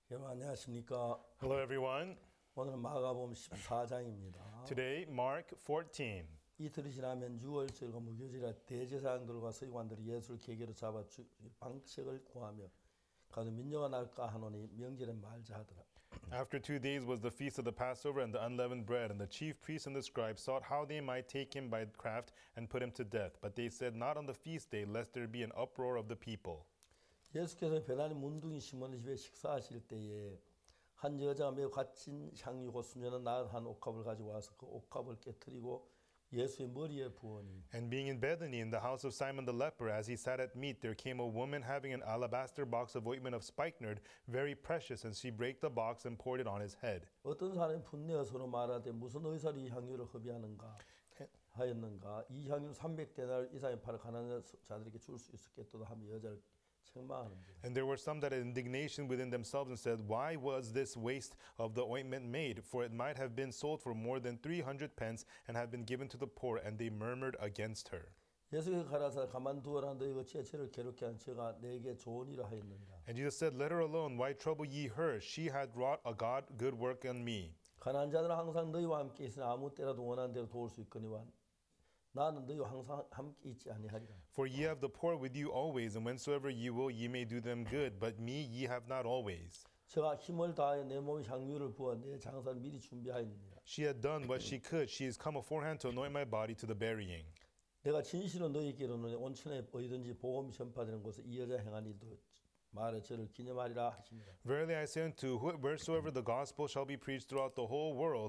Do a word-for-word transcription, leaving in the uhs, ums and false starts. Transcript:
여러분 안녕하십니까? Hello, everyone. 오늘은 마가복음 십사 장입니다. Today, Mark fourteen. 이틀이 지나면 유월절과 무교절이라 대제사장들과 서기관들이 예수를 계계로 잡아 주, 방책을 구하며 가서 민요가 날까 하노니 명절에 말자 하더라. After two days was the feast of the Passover and the unleavened bread, and the chief priests and the scribes sought how they might take him by craft and put him to death. But they said, not on the feast day, lest there be an uproar of the people. 예수께서 베다니 문둥이 시몬의 집에 식사하실 때에 한 여자가 매우 갇힌 향유고 수녀는 나한 옥합을 가지고 와서 그 옥합을 깨뜨리고 예수의 머리에 부으니 And being in Bethany, in the house of Simon the leper, as he sat at meat, there came a woman having an alabaster box of ointment of spikenard, very precious, and she brake the box and poured it on his head. 어떤 사람이 분내어 서로 말하되 무슨 의사로 이 향유를 허비하는가 하였는가 이 향유는 삼백 데나리온 이상의 팔아 가난한 자들에게 줄 수 있었겠도다 하며 여자를 책망하는데 And there were some that had indignation within themselves and said, why was this waste of the ointment made? For it might have been sold for more than three hundred pence and have been given to the poor. And they murmured against her. 예수께서 가라사 가만두어라 너희 어찌 저를 괴롭게 한 저가 내게 좋은 일을 하였는가 And Jesus said, let her alone. Why trouble ye her? She had wrought a God good work on me. 가난한 자들은 항상 너희와 함께 있으니 아무 때라도 원하는 대로 도울 수 있거니와 나는 너희와 항상 함께 있지 아니하리라. For ye have the poor with you always, and whensoever ye will, ye may do them good. But me ye have not always. 저가 힘을 다하여 내 몸에 향유를 부어 내 장사를 미리 준비하였느니라. She had done what she could. She is come aforehand to anoint my body to the burying. 내가 진실로 너희에게 이르노니 온천에 어디든지 복음이 전파되는 곳에 이 여자 행한 일도 말해 저를 기념하리라 하십니다. Verily I say unto you, wheresoever the gospel shall be preached throughout the whole world,